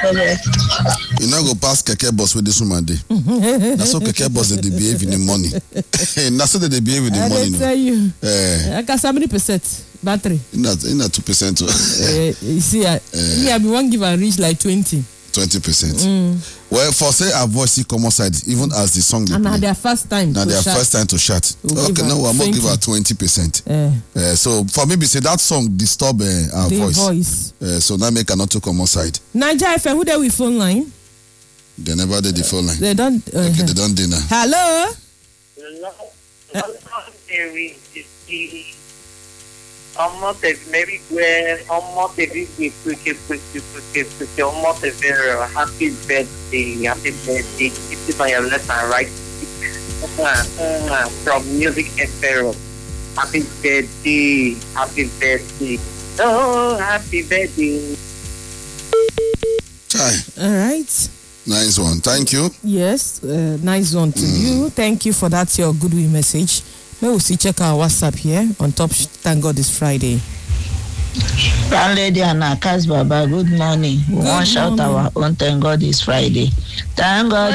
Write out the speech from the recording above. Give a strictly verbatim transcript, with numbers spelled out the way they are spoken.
You now go past keke bus with this woman day. That's how keke bus they behave in the morning. That's how they behave in the I morning. I tell you. Eh. I got seventy percent battery. In that, in that two percent. uh, you see, I, uh, me, I be one give and reach like twenty. Twenty percent. Mm. Well, for say our voice see common side, even as the song they and play. now their first time. Now their shout. first time to shout. We'll okay, no, I'm gonna give her twenty percent. Uh, uh, so for me, be say that song disturb uh, our the voice. voice. Uh, so now make her not to common side. Niger F M, who there with phone line? They never did the phone line. They don't. Uh, okay, they don't dinner. Hello. Ọmọ tẹ̀sí gbẹ́ ọmọ tẹ̀sí gbé pèké pèké pèké pèké ọmọ tẹ̀sí rẹ̀ happy birthday happy birthday keep it on your left and right from Music Emperor happy birthday happy birthday oh happy birthday. Chai. All right. Nice one. Thank you. Yes, uh, nice one to mm. you. Thank you for that your goodwill message. May we see check our WhatsApp here on top. Thank God it's Friday. Lady Anna Kas Baba, good morning. We want to shout our own thank God it's Friday. Thank God.